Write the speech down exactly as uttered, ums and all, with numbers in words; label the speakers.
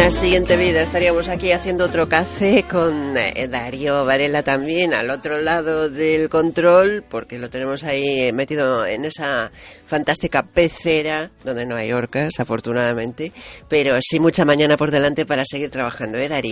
Speaker 1: la siguiente vida estaríamos aquí haciendo otro café con eh, Darío Varela también al otro lado del control, porque lo tenemos ahí metido en esa fantástica pecera donde no hay orcas, afortunadamente, pero sí mucha mañana por delante para seguir trabajando, ¿eh, Darío?